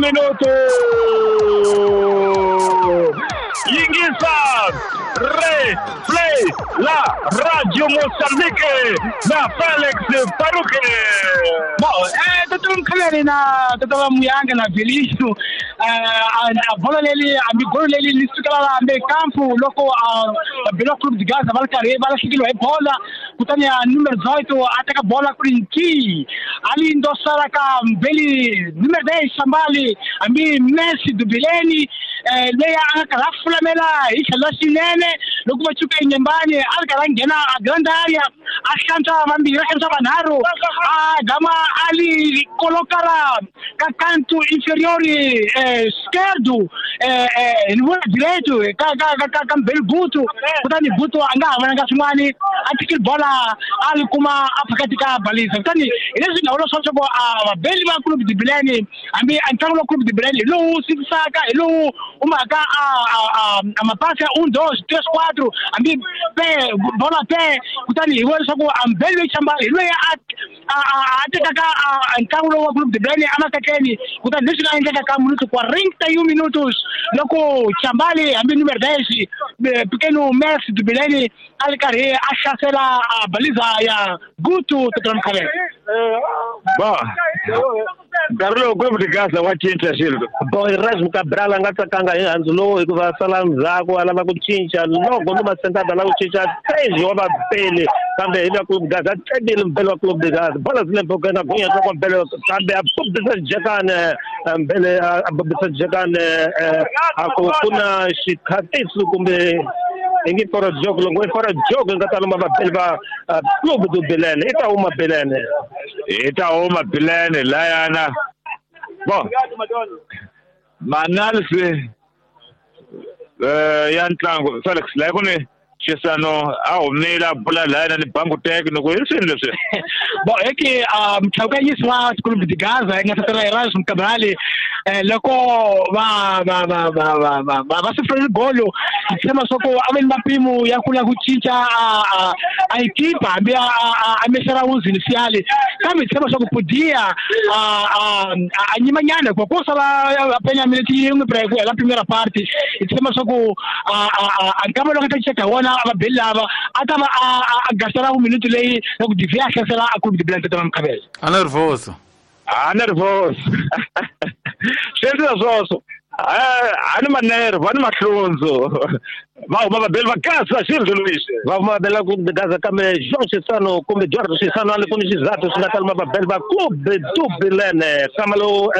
minutos. Yingisa, replay, la Radio Moçambique, na Félix Faruque. Bom, doutor Mkhaleli na doutor Muyanga na Velixo, a bola dele, a migor dele, ele fica lá no meio campo, logo a Belo Clube de Gaza, vai carregar, vai seguir a bola, portanto a número 18, ataca a bola por aqui, ali endossar a Beli, número 10, Sambali, a mim Messi do Bileni, leia a Carafula Mela, isso é Sinene, logo vai chutar em Embani, Alcarangena, a grande área, a Chanta, Mambira, a Banaro, a Gama Ali, colocará canto inferior esquerdo, no direito, com belo Guto, portanto, Guto, anga Sumani, até que bola, ali como a Pacatica baliza. Portanto, eles não só jogam a Belima Clube de Bileni, a mim, então no Clube de Bileni, Lu, Sibsaga, Lu, uma passa 1, 2, 3, 4, a mim, bola pé, portanto, eu só a Belima Chambali, Lu, então no Clube de Bileni, a Macateni, portanto, nesse caso, a minuto 41 minutos, logo Chambali, a mim, número 10, pequeno Messi de Bileni, Alcaré, a chancela, a baliza, a Guto, Tetrancalé. Bom, Carlo, o Clube de Gaza, o que é isso? Bom, Erasmo Cabral, Angata Kanga, Anzolo, Iguva Salam Zago, Alava Kuchincha, logo numa sentada lá, o Chincha, 3 Joba Pele, também ele é o Clube de Gaza, 3 pelo Clube de Gaza, bolas lempo que na cunha, com pelo, também a Pubisa Jagan, a Pubisa Jagan, a Kokuna Shikatetsu, como ninguém fora de jogo, não fora de jogo, ainda está numa belva Clube do Belém, Itaúma Belém. Itaúma Belém, Laiana. Bom, análise, Yantlango, Felix Legone, Chisano, Neira, Bula Lana, Banco Técnico, isso é. Bom, é que isso lá, o Clube de Gaza, em essa Erasmo Cabral, logo vai sofrer golo, sema só que a mesma primo ya kula kuchicha a equipa, a mexer os iniciais, sabe, sema só que podia a manhã, com coisa lá apenas minutinho para a primeira parte, e sema só que a câmera que está chegando a belava, atava a gastar minuto lei, logo de viagem sei lá a Clube de Belém também cabelo. Nervoso. Nervoso. Anima nervo, anima clonzo. Vamos belva casa, Silvio Luiz. Vamos bela Clube de Gaza, como João Cesano, como Jorge Cesano, ali com os exatos, na calma belva Clube do Belém. Camalo,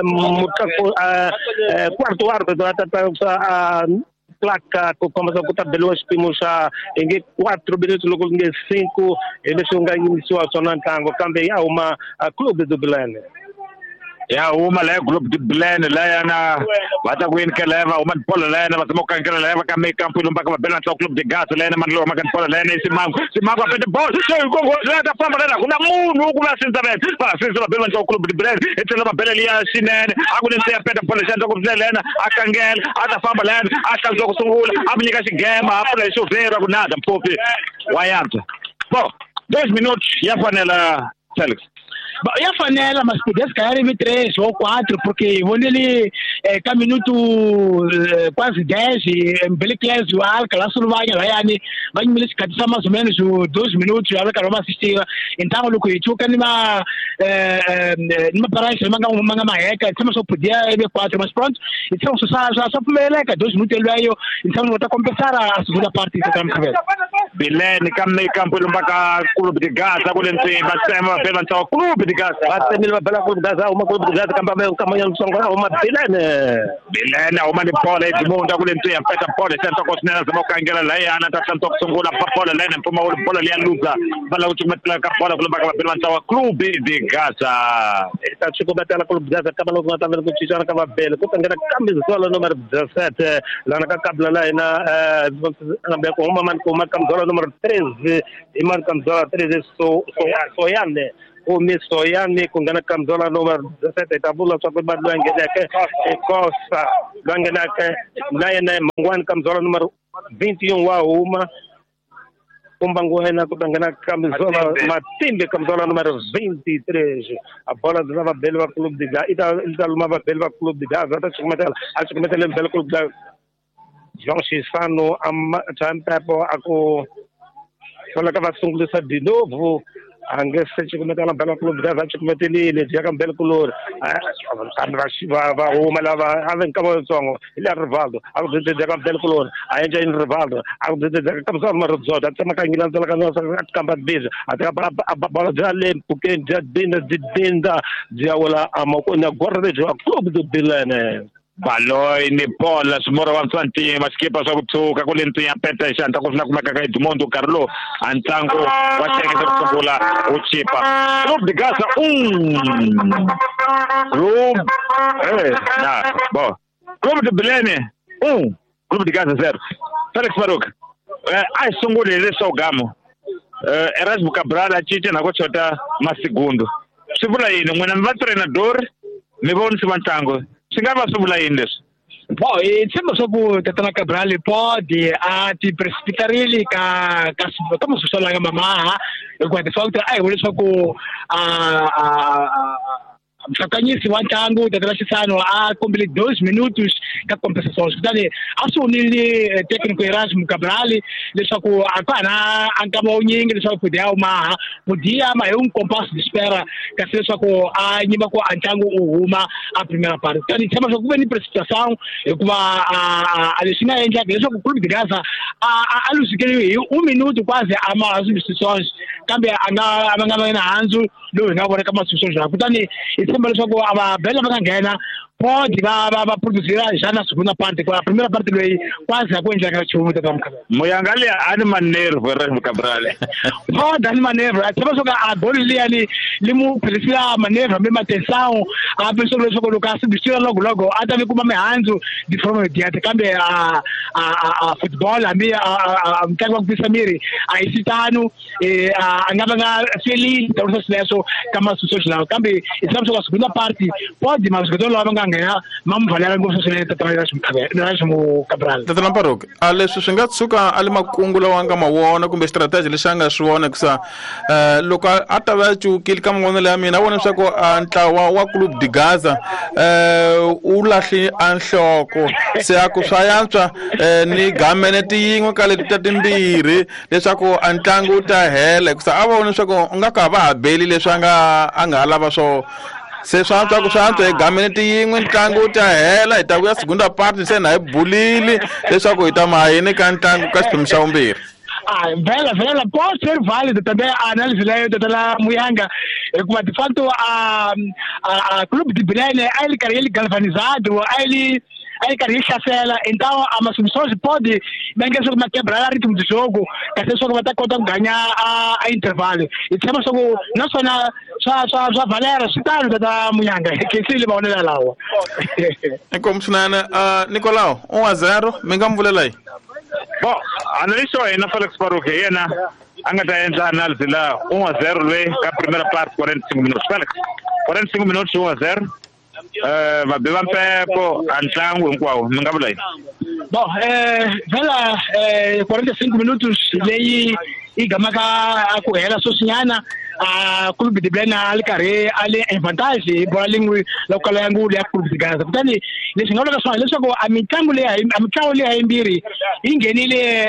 quarto árbitro, a placa, como a conta Belo Espimosa, em 4 minutos, logo em 5, eles iniciou a Sonantango, também há uma Clube do Belém. Uma lá, Clube de Belém, lá na Bataguin que leva, uma Polo Lena, mas o que leva, que meio campo, não paga bem o Clube de Gaza, Lena, mas não paga Polo Lena, se mango a pede bola, se eu vou lá da fama Lena, com a mão, com a cinta para se o Belém o Clube de Belém, e leva Belém ali a Sinene, agora tem a pede Polo Lena, com Lena, a Canguel, a da fama Lena, a Canzogo Sungula, a Minica Gema, a Polo Choveiro, nada, Popi, Wayanta. Bom, 2 minutos, e a panela, Félix. E a panela, mas podia cair em 3 ou 4, porque quando ele está minuto quase 10, em Beleclésio, a Alca, lá só vai me descansar mais ou menos 2 minutos, a Alca não vai assistir. Então, o que eu quero numa paragem, manga maeca, então só podia ir 4, mas pronto, então só para ele, 2 minutos ele veio, então vou compensar a segunda parte do campeonato. Belém, campo no Clube de Gaza, o Clube de Gaza. Até mesmo pela Clube de Gaza, uma Clube de Gaza, caminhando uma Belém, uma de Pole, de mundo, alguém tem a peta Pole, senta com os nenas, a boca angela, a Ana está sentando com a Pole, Lena, para uma Pole, ali a Lusa, para a última Pole, o Clube de Gaza. Está chegando até a Clube de Gaza, acaba logo com o Tijana Cavabelo, com a camisola número 17, lá na Cabla, lá com uma camisola número 13, e uma camisola 13, Soyane. O Miss Soyane com a camisola número 17, Tabula, só para o Banguedeque, Costa, Banguedeque, Naine, Manguan, camisola número 21, uma Umbanguena kutangana camisola Matimbe camisola número 23. A bola dava belo para o clube de Gaza. Ita lumava belo para o clube de Gaza. Acho que meteu ele belo clube da João Chisano a Champepo ako só que vai sungulisa de novo. Anche se ci mette la bella club da ci mette lì le gioca un bel colore va o me la va aven cavo songo il Rivaldo ha detto gioca un bel colore ha già in Rivaldo ha detto gioca come sono rozzo da ma che in la canosa campa bis a bola già le puken già dinda già wala amako na guarda gioca club do Bilene Baloi ni Paul Smoro Wansanti maskipa sokutuka kulintu ya peta shanta kufuna kumaka Edmundo Carlo Antango wachenge kukula uchipa Club de Gaza Club de Belene Club de Gaza 0 Felix Farouk ai sungule leso gamo Erasmo Cabral achiche na kochota masigundo sivula yini mwena mva treinador mi voni simantango Singava subula indes. Bom, e sempre sobre Tatana Cabral pode ti precipitare lì come se sono la mamma e quando falta vuole só com Sakanyisi wantangu Tatana Chisano complet 2 minutos da compensação. Portanto, assumir técnico Erasmo Cabral ele só com apana ancama unying ele só podia mas é compasso de espera que se só com nyima com antangu uma a primeira parte. Então, chama só com uma precipitação e com a Alexina Enja que ele só com o clube de Gaza a luz que 1 minuto quase a mais substituições cambia a na Anzu do nga bora kama substituições. Portanto, sempre só com a bela bagangena pode produzir já na segunda parte, com a primeira parte ele quase a coisa que eu muito campo. Moyangalia anima nervo Erasmo Cabral. Pode anima nervo. Sabe só que a bola ali limu precisa manevra, mesma atenção, a pessoa só colocar substituir logo até ver como Anzo de forma imediata. Cambia a futebol a minha a mtego kwa Samiri a isitano a ngabanga feliz então isso kama social cambia sabe só a segunda parte pode mas que todo lá Mam Valera gosto de Erasmo Cabral. Tatana Farouk, ale susingat suka ale makungula wanga mawona kumbe strategy lishanga suona kusa loko atawa chu kilka mngona le amina wona sako antlawa wa Club de Gaza ulahli anhloko se akushayantswa ni gameneti yin'we ka leti tatimbirhi leswaku antlangu ta hela kusa avona sako ungaka va habeli leswanga anga lava swo se swantswa ku swantswa e gameneti yin'we ntlangu ta hela hi ta vuya segunda parte se na hi bulili leswaku hi ta mahini ka ntlangu ka xiphemu xa vumbirhi. Vela pode ser válido também a análise lá da Muyanga como de fato a Clube de Belene ele galvanizado ele queria chancela então a solução pode bem que só quebrar o ritmo do jogo que se só vai estar contando ganhar a intervalo e chama só não só Valera citado da Muyanga que se ele vai olhar lá é como se nana Nicolau 1-0 mengamvulela aí. Bom, analista aí na Felix Farouk yena angata enza análise lá 1-0 le ka primeira parte 45 minutos Felix 45 minutos 1-0 Babeba Pepo Antlangu nkwao mingavula aí. Bom, vela 45 minutos lei igamaka akuhela sosinyana a Clube de Belena alikare ale em vantagem bola língua local yangu le Clube de Gaza. Portanto, nesse ngalo kaswa leso ko amikangu le imbiri ingenile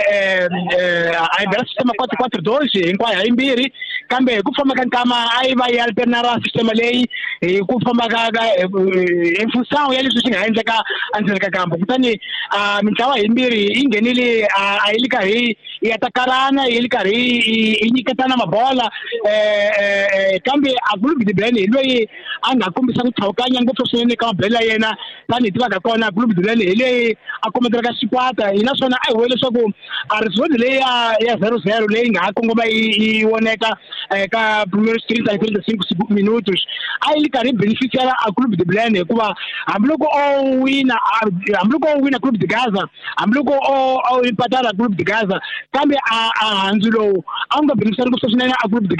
a ibera sistema 4-4-2 inkwaya imbiri kambe kufamba kankama aiva ya alternara sistema lei kufamba kaga em função yale susinga enjaka anjaka kampo. Portanto, mitawa imbiri ingenile a ilikare yatakarana ilikare inyikatana mabola kambe a Clube de Belene loyi angakombisa kuthawukanya ngopfu swinene ka bela yena tani tivaka kona Clube de Belene ile akomedera ka xikwata inaswona a hi leswaku a result leyi ya 0-0 leyi nga kongoma yi woneka ka primeiro 35 minutos a yi karhi beneficiala a Clube de Belene hikuva hambiloko o wina Clube de Gaza hambiloko o empatara Clube de Gaza kambe a handzu lowu a nga beneficiala ngopfu swinene a Clube de Gaza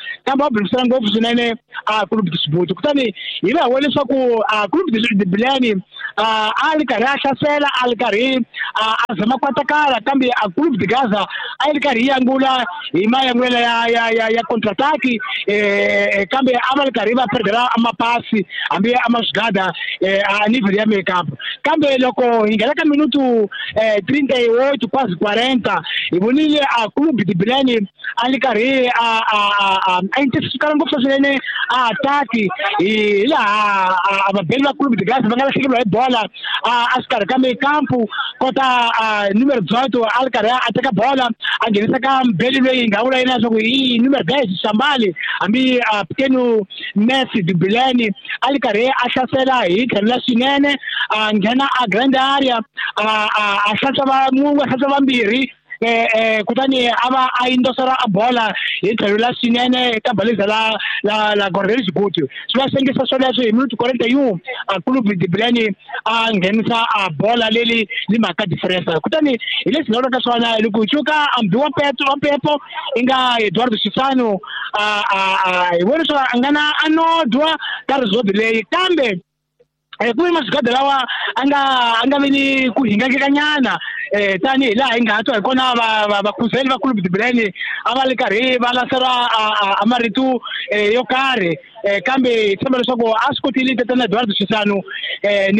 kambe va burisana ngopfu swinene Club Disputi kutani hi va vona leswaku Club Disputi a ri karhi a hlasela a ri karhi a zama kwatakala kambe Club de Gaza a ri karhi yangula hi mayangwela ya contrataki kambe a va ri karhi va perdela amapasi hambi amaswigada a nível ya makeup kambe loko hi nghena ka minutu 38 quase 40 hi vonile Club de Belém a ri karhi a intensifica ngopfu swinene ataki hi laha vabeli va Club de Gaza va nga lahlekeriwa hi bola a xikarhi ka mekampu kota numero 18 a ri karhi a teka bola a nghenisa ka mbeli loyi nga vula yena leswaku hi numero 10 Shambali hambi pequeno Messi de Belém a ri karhi a hlasela hi tlhela swinene a nghena a grand area a hlasela munhu a hlasela vambirhi kutani ava a indosera a bola hi tlhela swinene ka baliza la Gordel Djibouti swi va sengisa swoleswo hi minutu 41 Club de Belém a nghenisa a bola leli limhaka difference kutani hi leswi nga ka swona loko chuka ambiwa pepo inga Eduardo Chisano hi vona swa angana anodwa ka result leyi kambe kuve maswigada lawa anga veni ku hingakanyana tani laha hi nga twa hi kona vakhuzeli va Club de Belém a va ri karhi va lasera amaritu yo karhi kambe hi tshemba leswaku a swi kotile tatana Eduardo Chisano ni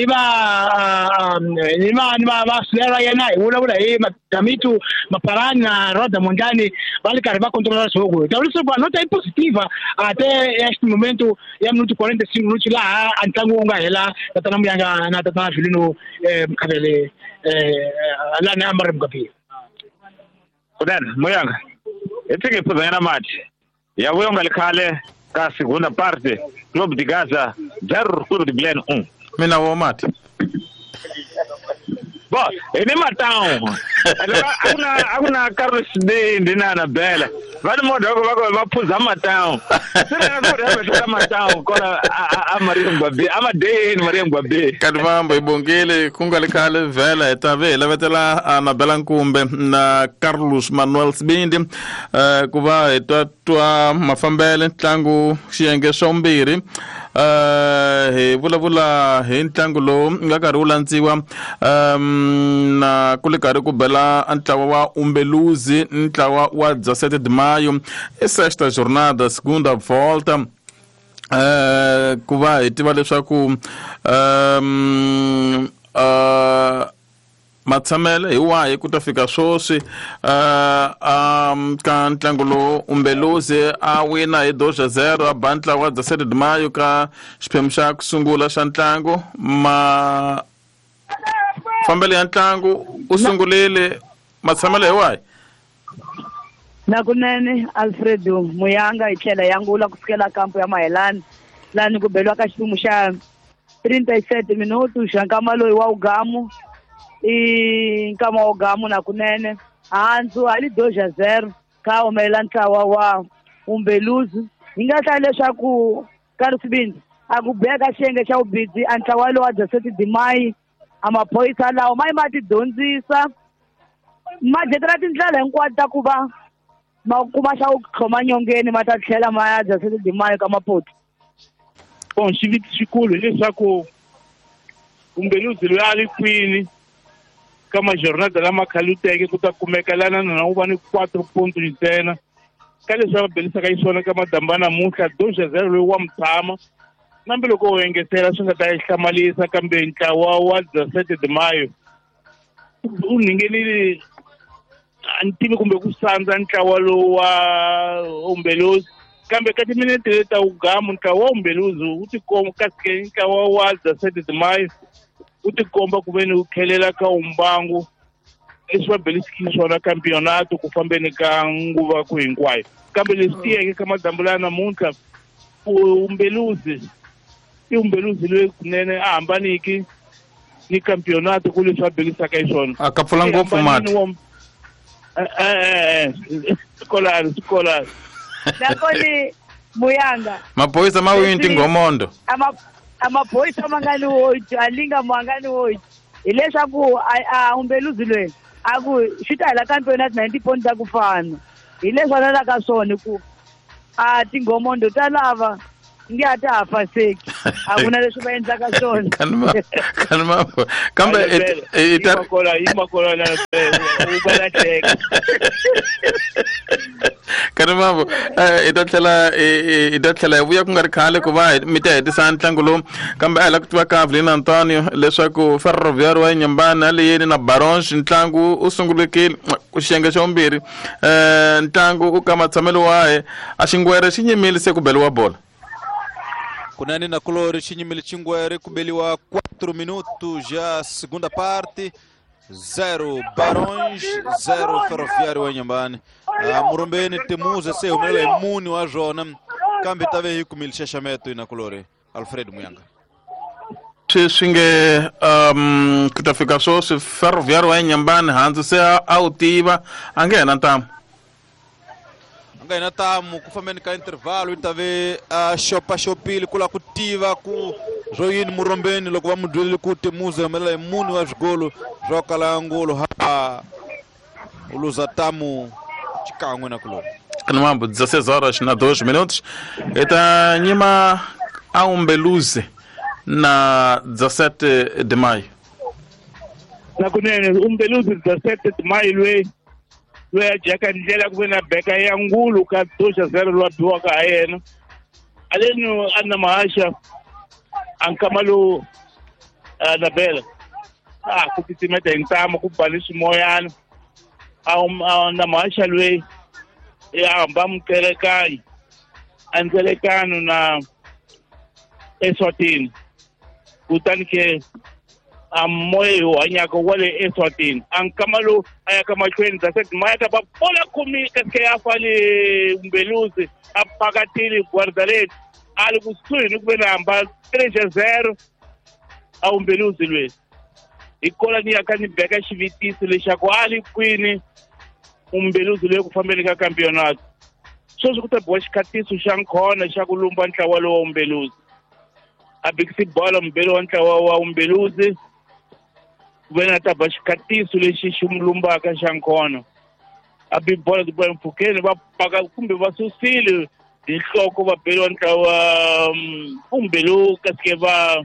va sirela yena hi vulavula hi Damitu Maparani na Roda Mondlane va ri karhi va controla swihogo ta leswaku nota yi positiva ate este momento ya minuto 45 minutos laha a ntlangu wu nga hela tatana Muyanga na tatana Vilino Mkhabele lani amare mkapi kudani Muyanga etike phuzana mati yavuyo ngalikhale ka segunda parte Club de Gaza 0 Club de Belém 1 mina wo mati bo ene matão akuna Carlos de ndinana bela vale modo va phuza matão sina va matão kona Maria Mbabe amadeni Maria Mbabe kadvamba ibongele kungalikale vela etave lavetela na bela nkumbe na Carlos Manuel Sibindi kuva etwa mafambele ntlangu xiyenge xombirhi he vulavula hi ntlangu lowu nga karhi wu landziwa na ku le karhi ku bela ntlawa wa Umbeluzi ntlawa wa 17 de maio sexta jornada segunda volta ku va hi tiva leswaku matsamele hi wahi ku ta fika swoswi ka ntlangu lowu Umbeluzi a wina hi 2-0 a ba ntlawa wa 17 de maio ka xiphemu xa ku sungula xa ntlangu fambele ya ntlangu u sungulile matsamele hi wahi nakunene Alfredo Muyanga hi tlhela yangula ku fikela kampu ya Mahelani lani ku beliwa ka xiphemu xa 37 minutos xa nkama loyi wa Ugamu nkama wa Ugamu nakunene handzu ali 2-0 ka humelela ntlawa wa Umbeluzi hi nga hlaya leswaku Carlos Sibindi a ku beka xiyenge xa vubidzi a ntlawa lowa 17 de maio amaphoyisa lawa ma ti dyondzisa ma jetela tindlela hinkwato ta ku va ma kuma xa ku khoma nyongeni ma ta tlhela ma ya 17 de maio ka mapoti bon xiviti xikulu leswaku Umbeluzi loyi a ri kwini ka majornada lama khaluteke ku ta kumekelana na wu va ni 4 pontos ntsena ka leswi va belisaka xiswona ka madambana namuntlha 2-0 loyi wa mutshama nambe loko u engetela swi nga ta hlamalisa kambe ntlawa wa 17 de maio u ningenile a ntivi kumbe ku sandza ntlawa lowu wa Umbeluzi kambe ka timinete leta Ugamu ntlawa wa Umbeluzi wu tikomba kasi ntlawa wa 17 de maio wu tikomba ku veni wu khelela ka umbangu leswi va belisiki swona campeonato ku fambeni ka nguva ku hinkwayo kambe leswi tiyeke ka madambulana namuntlha Umbeluzi i Umbeluzi loyi kunene a hambaniki ni campeonato ku leswi va belisaka swona a ka pfula ngopfu mati skolari nakoni Muyanga maphoyisa ma wini tingomondo amaphoyisa mangani woyiti alinga mangani woyiti hileswaku Umbeluzi loyi aku swi ta hela campeonato 90 points ta ku fana hileswi va lavaka swona ku tinghomo ta lava ngi atafa seki akuna leswi va endlaka swona kanimambo kambe imakola na ubalahleka kanimambo ita tlhela vuya ku nga ri khale ku va mi ta hetisa ntlangu lowu kambe a la ku tiva Kavlin Antonio leswaku Ferroviário wa Nyambani leyini na Barões ntlangu u sungulekile ku xiyenge xa vumbirhi ntlangu u ka matshamelo wahe a xingwere xi nyimile se ku beliwa bola Kunani na Colore Chinyimile Chingwere kubeliwa 4 minutos já segunda parte 0 Barões 0 Ferroviário wa Nyambani Murombeni Temuza se umele muni wa jona kambi tave hiku milishashameto ina Colore Alfredo Muyanga Shinge kutafika so se Ferroviário wa Nyambani hanzu se autiva angena ntamu Ngaina tamu kufameni ka intervalo itave shopa shopili kula kutiva ku joyin Murombeni loko va mudwele ku Temuza mela muni wa zgolo joka la ngolo ha uluza tamu chikangwe na Colore Kanimambo 16 horas na 2 minutos eta nyima Umbeluzi na 17 de maio na kunene Umbeluzi 17 de maio lwe ajaka ndlela kubena beka ya ngulu ka 2-0 lwa biwa ka yena alenu anna mahasha ankamalo na bela kupitimeta intama kubhalisa moyana na mahasha lwe ya mbamkelekani anzelekano na Eswatini utanike moyo anyako wale Eswatini ankamalo ayakama 20 mayaka bapola kumi katika afali Umbeluzi apakatili guardaret alikusui nukubena amba 3-0 au Umbeluzi lwe ikola ni akani beka shivitisi leshako alikwini Umbeluzi lwe kufambeni ka kampionato sozo kutabuwa shikatisu shankona shakulumba ntawalo wa Umbeluzi abikisi bola mbelo ntawa wa Umbeluzi wena tabashikatisu leshishumlumba ka shankona abi bola dibwa mfukeni ba paka kumbe basusile dihloko ba belo ntawa Umbelu kaskeva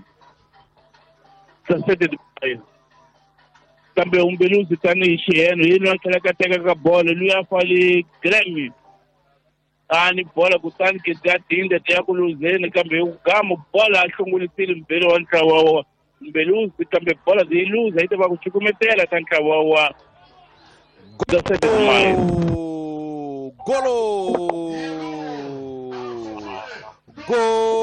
sasete de kambe Umbeluzi tani shiyeno yino akala kateka ka bola luya fali Grêmio ani bola kutani kidatinde teyakuluzeni kambe ugamo bola ahlungulisile mbelo wantawa Umbeluzi kambe bola ziluza ite bakuchukumetela tantawa wa Golo